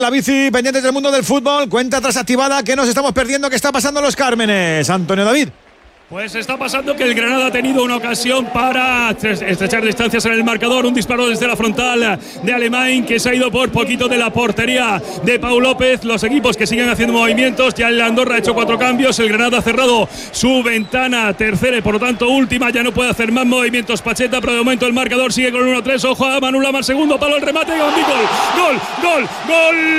La bici, pendientes del mundo del fútbol, cuenta atrás activada, que nos estamos perdiendo, ¿qué está pasando en Los Cármenes? Antonio David. Pues está pasando que el Granada ha tenido una ocasión para estrechar distancias en el marcador. Un disparo desde la frontal de Alemán que se ha ido por poquito de la portería de Pau López. Los equipos que siguen haciendo movimientos. Ya el Andorra ha hecho 4 cambios. El Granada ha cerrado su ventana tercera y por lo tanto última. Ya no puede hacer más movimientos Pacheta, pero de momento el marcador sigue con 1-3. Ojo a Manu Lama, segundo palo, el remate. Gol, gol, gol.